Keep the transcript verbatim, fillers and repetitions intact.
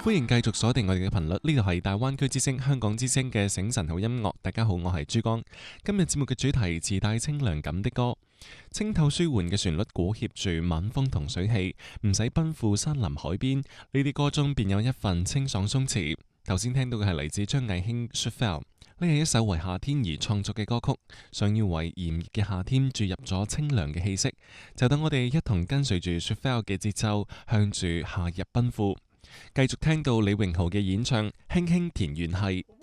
歡迎繼續鎖定我哋嘅頻率，呢度係大灣區之聲、香港之聲嘅醒神好音樂。大家好，我係珠江。今日節目嘅主題自帶清涼感的歌，清透舒緩嘅旋律裹挾住晚風同水氣，唔使奔赴山林海邊，呢啲歌中便有一份清爽鬆弛。頭先聽到嘅係嚟自張藝興《Sweet Vale》，呢係一首為夏天而創作嘅歌曲，想要為炎熱嘅夏天注入咗清涼嘅氣息。就等我哋一同跟隨住《Sweet Vale》嘅節奏，向住夏日奔赴。繼續聽到李榮豪嘅演唱《輕輕田園係》。